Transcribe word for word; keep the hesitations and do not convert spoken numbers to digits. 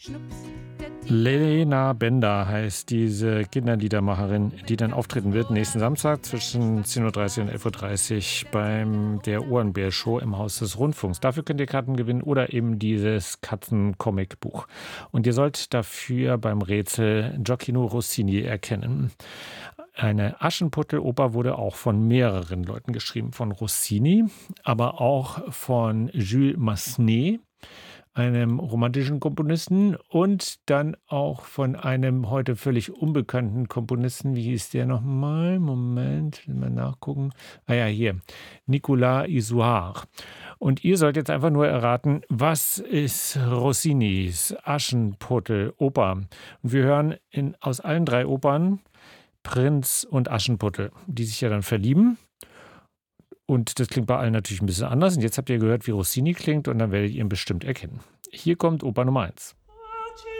Lena Bender heißt diese Kinderliedermacherin, die dann auftreten wird nächsten Samstag zwischen zehn Uhr dreißig und elf Uhr dreißig beim der Ohrenbär-Show im Haus des Rundfunks. Dafür könnt ihr Karten gewinnen oder eben dieses Katzen-Comic-Buch. Und ihr sollt dafür beim Rätsel Gioacchino Rossini erkennen. Eine Aschenputtel-Oper wurde auch von mehreren Leuten geschrieben, von Rossini, aber auch von Jules Massenet, einem romantischen Komponisten, und dann auch von einem heute völlig unbekannten Komponisten. Wie hieß der nochmal? Moment, mal nachgucken. Ah ja, hier. Nicolas Isouard. Und ihr sollt jetzt einfach nur erraten, was ist Rossinis Aschenputtel-Oper? Und wir hören in, aus allen drei Opern Prinz und Aschenputtel, die sich ja dann verlieben. Und das klingt bei allen natürlich ein bisschen anders. Und jetzt habt ihr gehört, wie Rossini klingt, und dann werdet ihr ihn bestimmt erkennen. Hier kommt Oper Nummer eins.